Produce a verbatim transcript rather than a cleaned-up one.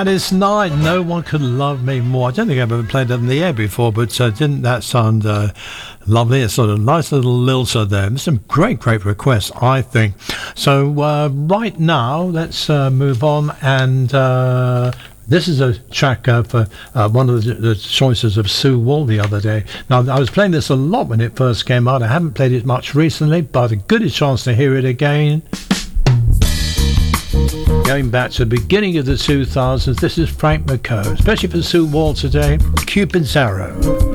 Gladys Knight, No One Could Love Me More. I don't think I've ever played that in the air before, but uh, didn't that sound uh, lovely? It's sort of nice little lilter there. There's some great, great requests, I think. So uh, right now, let's uh, move on, and uh, this is a track uh, for uh, one of the, the choices of Sue Wall the other day. Now, I was playing this a lot when it first came out. I haven't played it much recently, but a good chance to hear it again. Going back to the beginning of the two thousands, this is Frank McCoe, especially for Sue Wall today, Cupid's Arrow.